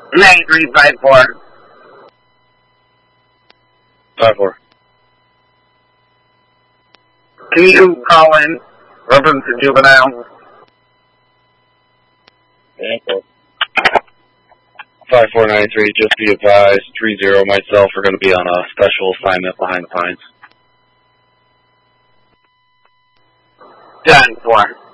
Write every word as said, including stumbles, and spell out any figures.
nine three five four. Five four. Can you call in reference to juvenile? Five four nine three. Just be advised, three zero. Myself are going to be on a special assignment behind the pines. Ten four.